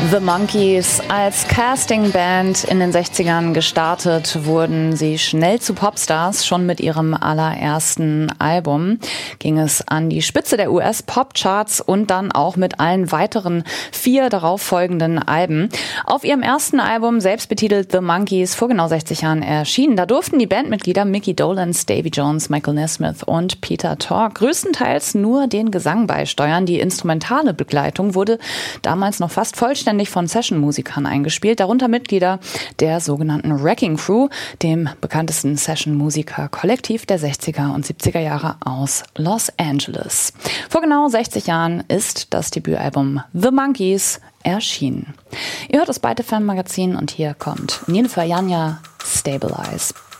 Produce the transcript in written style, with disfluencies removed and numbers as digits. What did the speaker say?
The Monkees. Als Castingband in den 60ern gestartet, wurden sie schnell zu Popstars. Schon mit ihrem allerersten Album ging es an die Spitze der US-Pop-Charts und dann auch mit allen weiteren 4 darauffolgenden Alben. Auf ihrem ersten Album, selbst betitelt The Monkees, vor genau 60 Jahren erschienen. Da durften die Bandmitglieder Mickey Dolenz, Davy Jones, Michael Nesmith und Peter Tork größtenteils nur den Gesang beisteuern. Die instrumentale Begleitung wurde damals noch fast vollständig von Session-Musikern eingespielt, darunter Mitglieder der sogenannten Wrecking Crew, dem bekanntesten Session-Musiker-Kollektiv der 60er und 70er Jahre aus Los Angeles. Vor genau 60 Jahren ist das Debütalbum The Monkees erschienen. Ihr hört das Beite Fan Magazin und hier kommt Nilüfer Yanya, Stabilize.